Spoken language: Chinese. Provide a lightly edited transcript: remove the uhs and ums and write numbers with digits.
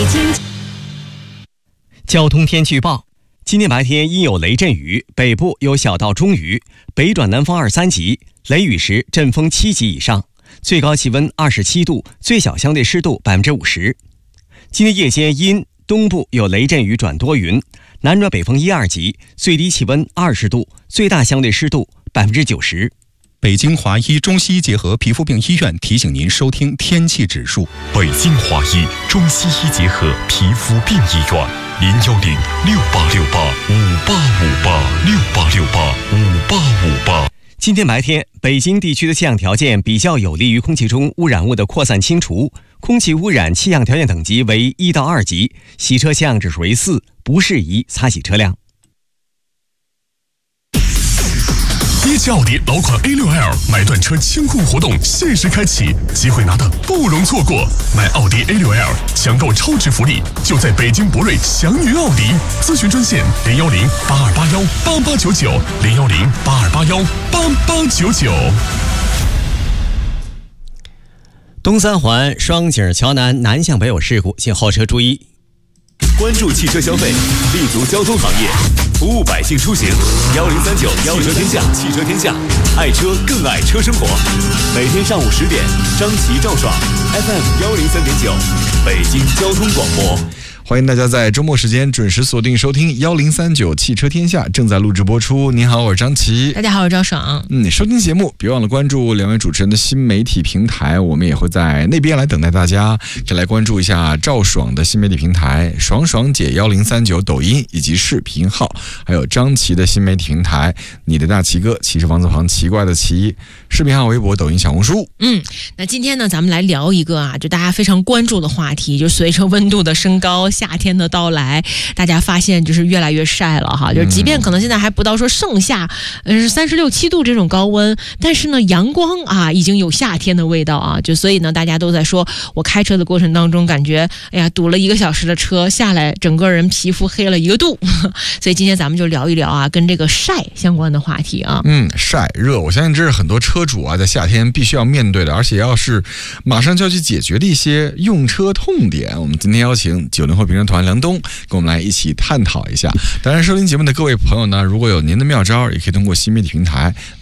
京交通天气预报：今天白天阴有雷阵雨，北部有小到中雨，北转南风2、3级，雷雨时阵风7级以上，最高气温27度，最小相对湿度50%。今天夜间阴，东部有雷阵雨转多云，南转北风1、2级，最低气温20度，最大相对湿度90%。 北京华医中西医结合皮肤病医院提醒您收听天气指数。 北京华医中西医结合皮肤病医院，010-6868-5858，6858-5858。 今天白天，北京地区的气象条件比较有利于空气中污染物的扩散清除，空气污染气象条件等级为1到2级，洗车气象指数为4，不适宜擦洗车辆。 一汽奥迪老款 A6L 买断车清库活动限时开启，机会拿的不容错过。买奥迪 A6L 抢购超值福利，就在北京博瑞祥云奥迪。咨询专线010-8281-8899，010-8281-8899。 东三环双井桥南向北有事故，请后车注意。 关注汽车消费，立足交通行业，服务百姓出行。1039汽车天下，爱车更爱车生活。每天上午10点，张琪赵爽 FM 103.9，北京交通广播。 欢迎大家在周末时间准时锁定收听1039汽车天下，正在录制播出。您好，我是张琪。 大家好，我是赵爽。 收听节目别忘了关注两位主持人的新媒体平台，我们也会在那边来等待大家。可以来关注一下赵爽的新媒体平台爽爽姐1039抖音以及视频号，还有张琪的新媒体平台你的大奇哥，奇是王字旁奇怪的奇，视频号、微博、抖音、小红书。 那今天呢，咱们来聊一个就大家非常关注的话题，就随着温度的升高，夏天的到来，大家发现就是越来越晒了哈。就是即便可能现在还不到说盛夏36、7度这种高温，但是呢阳光已经有夏天的味道啊。就所以呢大家都在说，我开车的过程当中感觉堵了1个小时的车下来，整个人皮肤黑了1个度。所以今天咱们就聊一聊跟这个晒相关的话题啊。 晒热，我相信这是很多车主在夏天必须要面对的，而且要是马上就要去解决的一些用车痛点。我们今天邀请90后评论团梁东跟我们来一起探讨一下。当然收听节目的各位朋友呢，如果有您的妙招，也可以通过新媒体平台